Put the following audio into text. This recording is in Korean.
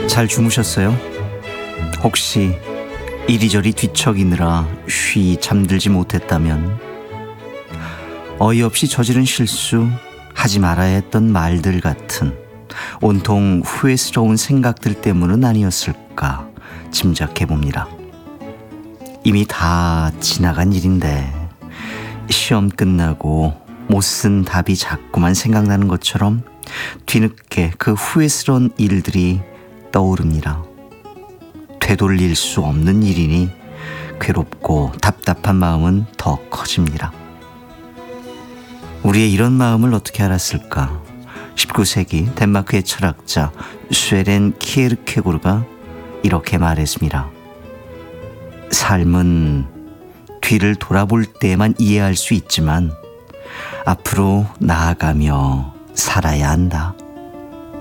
잘 주무셨어요? 혹시 이리저리 뒤척이느라 쉬 잠들지 못했다면 어이없이 저지른 실수, 하지 말아야 했던 말들 같은 온통 후회스러운 생각들 때문은 아니었을까 짐작해봅니다. 이미 다 지나간 일인데 시험 끝나고 못 쓴 답이 자꾸만 생각나는 것처럼 뒤늦게 그 후회스러운 일들이 떠오릅니다. 되돌릴 수 없는 일이니 괴롭고 답답한 마음은 더 커집니다. 우리의 이런 마음을 어떻게 알았을까? 19세기 덴마크의 철학자 쇠렌 키에르케고르가 이렇게 말했습니다. 삶은 뒤를 돌아볼 때만 이해할 수 있지만 앞으로 나아가며 살아야 한다.